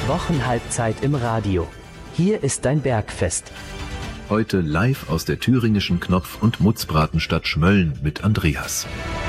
Wochenhalbzeit im Radio. Hier ist dein Bergfest. Heute live aus der thüringischen Knopf- und Mutzbratenstadt Schmölln mit Andreas.